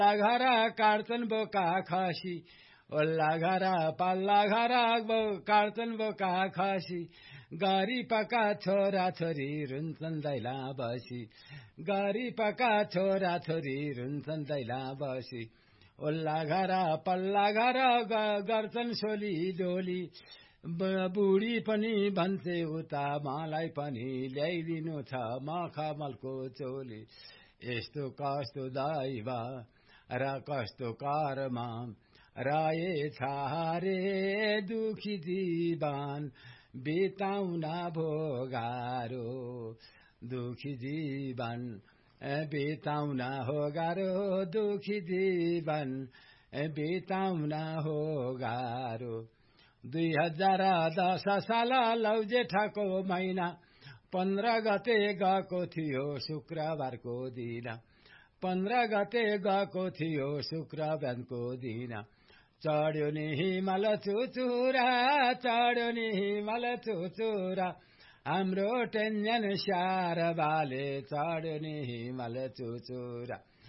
घरा काट्छन् बोका खसी ओल्ला घरा पल्ला घरा काट्छन् बोका खसी गरिबका छोरा छोरी रुन्छन् दैला बसी गरिबका छोरा छोरी रुन्छन् दैला बसी ओल्ला घरा पल्ला घरा गर्छन् सोली डोली बुढी पनि भन्छे उता मलाई पनि ल्याइदिनु छ मखमलको चोली यस्तो कस्तो दैव र कस्तो कर्म रहेछ रे दुखी जीवन बिताउन भोगारो दुखी जीवन बिताउन हो गाह्रो दुखी जीवन बिताउन हो गाह्रो 2010 साल लौजेठाको महिना 15 गते गएको थियो शुक्रबारको दिन 15 गते गएको थियो शुक्रबारको दिन चढ्यो नि हिमाल चुचुरा चढ्यो नि हिमाल चुचुरा हाम्रो टेन्जन स्याहार बाले चढ्यो नि हिमाल चुचुरा